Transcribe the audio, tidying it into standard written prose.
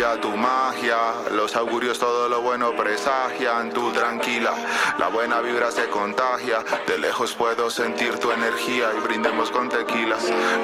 fluya tu magia. Los augurios todo lo bueno presagian. Tú tranquila, la buena vibra se contagia. De lejos puedo sentir tu energía y brindemos con tequilas.